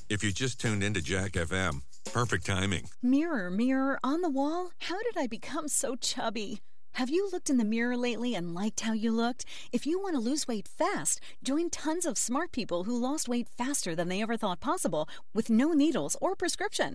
If you just tuned into Jack FM, perfect timing. Mirror, mirror on the wall, how did I become so chubby? Have you looked in the mirror lately and liked how you looked? If you want to lose weight fast, join tons of smart people who lost weight faster than they ever thought possible with no needles or prescription.